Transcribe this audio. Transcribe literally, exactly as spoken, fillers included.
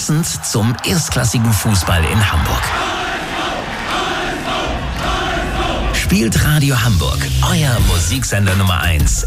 Passend zum erstklassigen Fußball in Hamburg. Spielt Radio Hamburg, euer Musiksender Nummer eins